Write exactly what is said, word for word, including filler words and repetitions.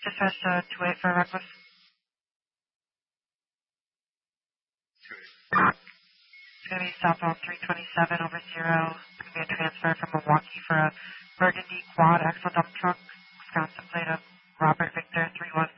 Dispatch uh, two eight for reckless. It's going to be southbound three twenty-seven over zero. It's going to be a transfer from Milwaukee for a Burgundy quad axle dump truck. Wisconsin plate of Robert Victor three one